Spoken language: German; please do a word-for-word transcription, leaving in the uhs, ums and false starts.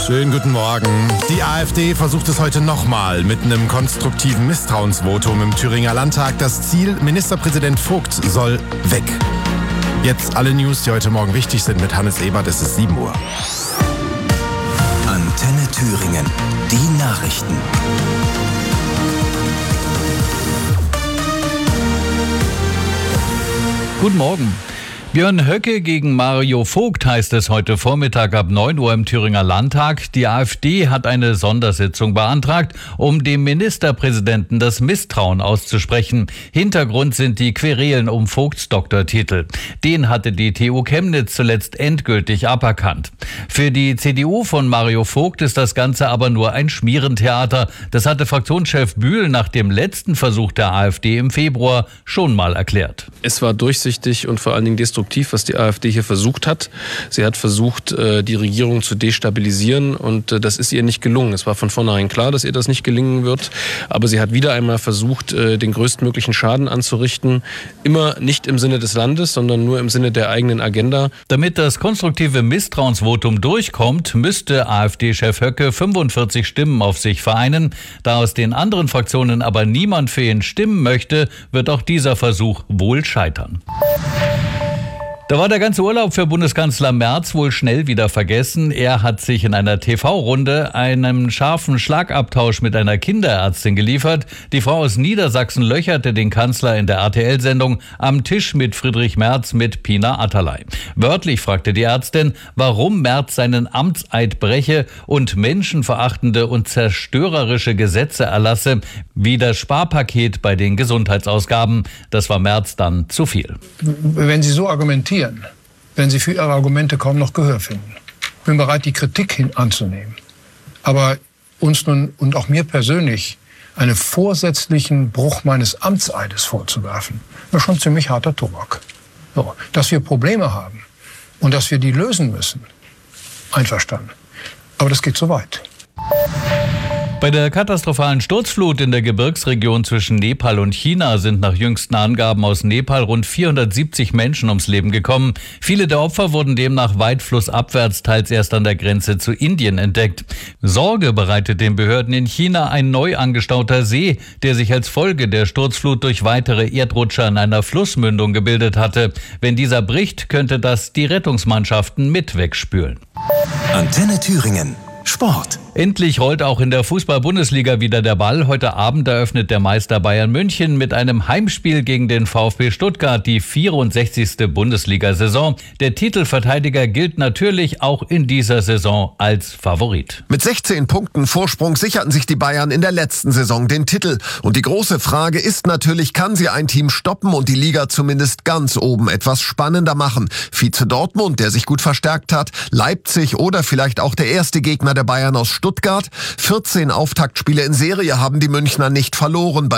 Schönen guten Morgen. Die AfD versucht es heute nochmal mit einem konstruktiven Misstrauensvotum im Thüringer Landtag. Das Ziel, Ministerpräsident Vogt soll weg. Jetzt alle News, die heute Morgen wichtig sind mit Hannes Ebert. Es ist sieben Uhr. Antenne Thüringen. Die Nachrichten. Guten Morgen. Björn Höcke gegen Mario Vogt heißt es heute Vormittag ab neun Uhr im Thüringer Landtag. Die AfD hat eine Sondersitzung beantragt, um dem Ministerpräsidenten das Misstrauen auszusprechen. Hintergrund sind die Querelen um Vogts Doktortitel. Den hatte die T U Chemnitz zuletzt endgültig aberkannt. Für die C D U von Mario Vogt ist das Ganze aber nur ein Schmierentheater. Das hatte Fraktionschef Bühl nach dem letzten Versuch der AfD im Februar schon mal erklärt. Es war durchsichtig und vor allen Dingen destruktiv, was die AfD hier versucht hat. Sie hat versucht, die Regierung zu destabilisieren und das ist ihr nicht gelungen. Es war von vornherein klar, dass ihr das nicht gelingen wird, aber sie hat wieder einmal versucht, den größtmöglichen Schaden anzurichten. Immer nicht im Sinne des Landes, sondern nur im Sinne der eigenen Agenda. Damit das konstruktive Misstrauensvotum durchkommt, müsste AfD-Chef Höcke fünfundvierzig Stimmen auf sich vereinen. Da aus den anderen Fraktionen aber niemand für ihn stimmen möchte, wird auch dieser Versuch wohl scheitern. Da war der ganze Urlaub für Bundeskanzler Merz wohl schnell wieder vergessen. Er hat sich in einer T V-Runde einen scharfen Schlagabtausch mit einer Kinderärztin geliefert. Die Frau aus Niedersachsen löcherte den Kanzler in der R T L-Sendung Am Tisch mit Friedrich Merz mit Pina Atalay. Wörtlich fragte die Ärztin, warum Merz seinen Amtseid breche und menschenverachtende und zerstörerische Gesetze erlasse, wie das Sparpaket bei den Gesundheitsausgaben. Das war Merz dann zu viel. Wenn Sie so argumentieren, wenn Sie für Ihre Argumente kaum noch Gehör finden. Ich bin bereit, die Kritik hin anzunehmen. Aber uns nun und auch mir persönlich einen vorsätzlichen Bruch meines Amtseides vorzuwerfen, ist schon ziemlich harter Tobak. So, dass wir Probleme haben und dass wir die lösen müssen, einverstanden. Aber das geht zu weit. Bei der katastrophalen Sturzflut in der Gebirgsregion zwischen Nepal und China sind nach jüngsten Angaben aus Nepal rund vierhundertsiebzig Menschen ums Leben gekommen. Viele der Opfer wurden demnach weit flussabwärts, teils erst an der Grenze zu Indien entdeckt. Sorge bereitet den Behörden in China ein neu angestauter See, der sich als Folge der Sturzflut durch weitere Erdrutscher in einer Flussmündung gebildet hatte. Wenn dieser bricht, könnte das die Rettungsmannschaften mit wegspülen. Antenne Thüringen. Sport. Endlich rollt auch in der Fußball-Bundesliga wieder der Ball. Heute Abend eröffnet der Meister Bayern München mit einem Heimspiel gegen den VfB Stuttgart die vierundsechzigste Bundesliga-Saison. Der Titelverteidiger gilt natürlich auch in dieser Saison als Favorit. Mit sechzehn Punkten Vorsprung sicherten sich die Bayern in der letzten Saison den Titel. Und die große Frage ist natürlich, kann sie ein Team stoppen und die Liga zumindest ganz oben etwas spannender machen? Vize Dortmund, der sich gut verstärkt hat, Leipzig oder vielleicht auch der erste Gegner der Bayern aus Stuttgart. vierzehn Auftaktspiele in Serie haben die Münchner nicht verloren.